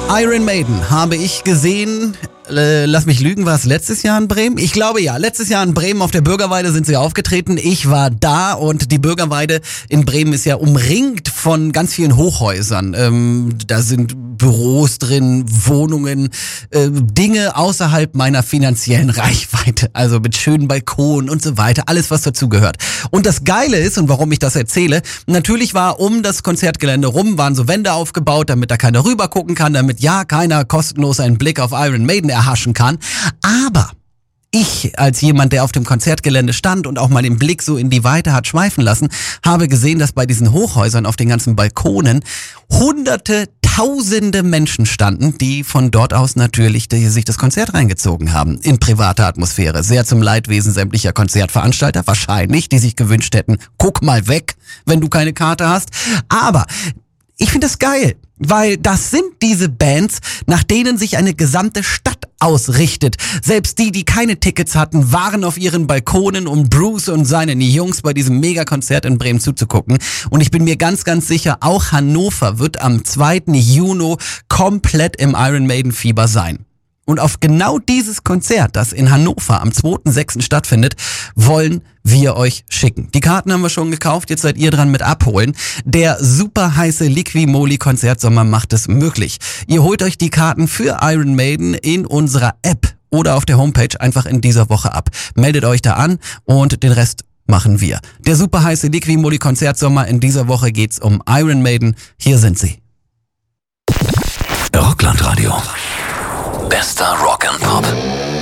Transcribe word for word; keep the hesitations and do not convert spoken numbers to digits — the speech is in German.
Iron Maiden habe ich gesehen, äh, lass mich lügen, war es letztes Jahr in Bremen? Ich glaube ja, letztes Jahr in Bremen auf der Bürgerweide sind sie aufgetreten. Ich war da und die Bürgerweide in Bremen ist ja umringt von ganz vielen Hochhäusern. Ähm, da sind Büros drin, Wohnungen, äh, Dinge außerhalb meiner finanziellen Reichweite. Also mit schönen Balkonen und so weiter, alles was dazugehört. Und das Geile ist, und warum ich das erzähle, natürlich war um das Konzertgelände rum, waren so Wände aufgebaut, damit da keiner rüber gucken kann, damit ja keiner kostenlos einen Blick auf Iron Maiden erhaschen kann. Aber ich, als jemand, der auf dem Konzertgelände stand und auch mal den Blick so in die Weite hat schweifen lassen, habe gesehen, dass bei diesen Hochhäusern auf den ganzen Balkonen hunderte, tausende Menschen standen, die von dort aus natürlich die sich das Konzert reingezogen haben. In privater Atmosphäre. Sehr zum Leidwesen sämtlicher Konzertveranstalter wahrscheinlich, die sich gewünscht hätten, guck mal weg, wenn du keine Karte hast. Aber ich finde das geil, weil das sind diese Bands, nach denen sich eine gesamte Stadt ausrichtet. Selbst die, die keine Tickets hatten, waren auf ihren Balkonen, um Bruce und seinen Jungs bei diesem Megakonzert in Bremen zuzugucken. Und ich bin mir ganz, ganz sicher, auch Hannover wird am zweiten Juni komplett im Iron Maiden Fieber sein. Und auf genau dieses Konzert, das in Hannover am zweiten sechsten stattfindet, wollen wir euch schicken. Die Karten haben wir schon gekauft, jetzt seid ihr dran mit abholen. Der super heiße Liqui-Moly Konzertsommer macht es möglich. Ihr holt euch die Karten für Iron Maiden in unserer App oder auf der Homepage einfach in dieser Woche ab. Meldet euch da an und den Rest machen wir. Der super heiße Liqui-Moly Konzertsommer, in dieser Woche geht's um Iron Maiden. Hier sind sie. Rockland Radio. Bester Rock and Pop.